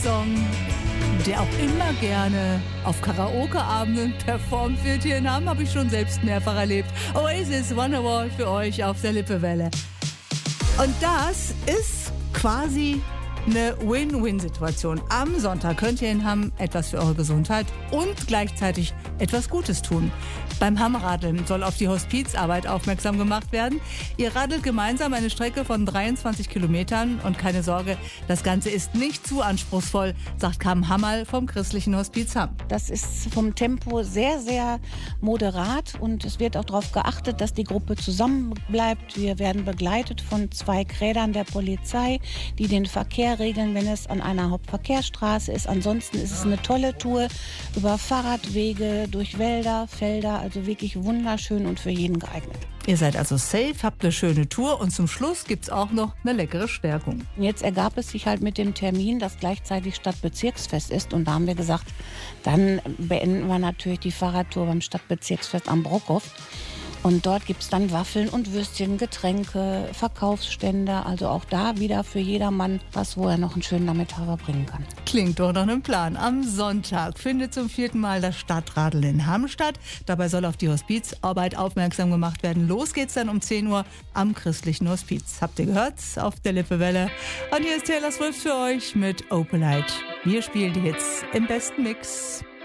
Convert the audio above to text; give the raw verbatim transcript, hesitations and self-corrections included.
Song, der auch immer gerne auf Karaoke-Abenden performt wird. Hier in Hamm habe ich schon selbst mehrfach erlebt. Oasis, Wonderwall für euch auf der Lippewelle. Und das ist quasi eine Win-Win-Situation. Am Sonntag könnt ihr in Hamm etwas für eure Gesundheit und gleichzeitig etwas Gutes tun. Beim Hammradeln soll auf die Hospizarbeit aufmerksam gemacht werden. Ihr radelt gemeinsam eine Strecke von dreiundzwanzig Kilometern und keine Sorge, das Ganze ist nicht zu anspruchsvoll, sagt Carmen Hammerl vom Christlichen Hospiz Hamm. Das ist vom Tempo sehr, sehr moderat und es wird auch darauf geachtet, dass die Gruppe zusammenbleibt. Wir werden begleitet von zwei Krädern der Polizei, die den Verkehr regeln, wenn es an einer Hauptverkehrsstraße ist. Ansonsten ist es eine tolle Tour über Fahrradwege, durch Wälder, Felder, also wirklich wunderschön und für jeden geeignet. Ihr seid also safe, habt eine schöne Tour und zum Schluss gibt's auch noch eine leckere Stärkung. Jetzt ergab es sich halt mit dem Termin, dass gleichzeitig Stadtbezirksfest ist und da haben wir gesagt, dann beenden wir natürlich die Fahrradtour beim Stadtbezirksfest am Brockhof. Und dort gibt es dann Waffeln und Würstchen, Getränke, Verkaufsstände. Also auch da wieder für jedermann was, wo er noch einen schönen Nachmittag verbringen kann. Klingt doch nach einem Plan. Am Sonntag findet zum vierten Mal das Stadtradeln in Hamm statt. Dabei soll auf die Hospizarbeit aufmerksam gemacht werden. Los geht's dann um zehn Uhr am Christlichen Hospiz. Habt ihr gehört? Auf der Lippewelle. Und hier ist Taylor Swift für euch mit Opalite. Wir spielen die Hits im besten Mix.